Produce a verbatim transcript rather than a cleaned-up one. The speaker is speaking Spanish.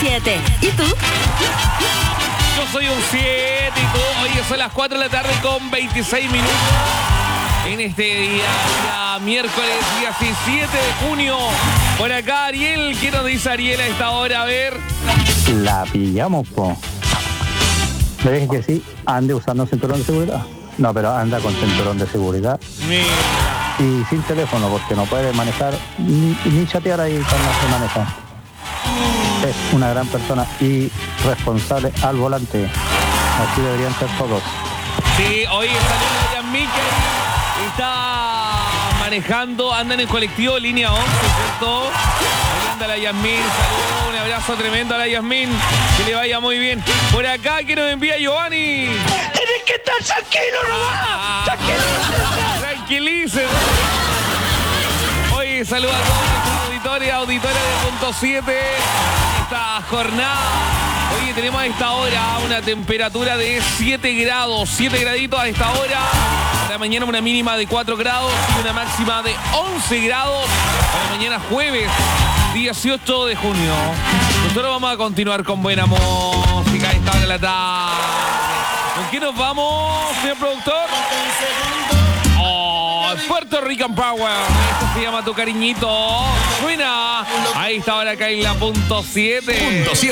siete. ¿Y tú? Yo soy un siete y tú. Oye, son las cuatro de la tarde con veintiséis minutos. En este día, día miércoles diecisiete de junio. Por acá, Ariel. ¿Qué nos dice Ariel a esta hora? A ver. La pillamos, po. Le dije que sí, ande usando cinturón de seguridad. No, pero anda con cinturón de seguridad. Mira. Y sin teléfono, porque no puede manejar ni, ni chatear ahí cuando se maneja. Es una gran persona y responsable al volante. Así deberían ser todos. Sí, hoy está Ryan Mikel. Está manejando, anda en el colectivo línea once, ¿cierto? Ahí anda la Yasmín. Saludos, un abrazo tremendo a la Yasmín. Que le vaya muy bien. Por acá, que nos envía Giovanni. ¡Tienes que estar tranquilo nomás! Ah, ¡Tranquilo! Tranquilicen. Oye, saludos a todos los auditores, auditores de Punto siete. Esta jornada. Oye, tenemos a esta hora una temperatura de siete grados. siete graditos a esta hora. Para mañana una mínima de cuatro grados y una máxima de once grados. Para mañana jueves dieciocho de junio. Nosotros vamos a continuar con buena música a esta hora de la tarde. ¿Con qué nos vamos, señor productor? Oh, Puerto Rican Power. Esto se llama Tu Cariñito. Suena. Ahí está ahora acá en la Punto siete. Punto siete.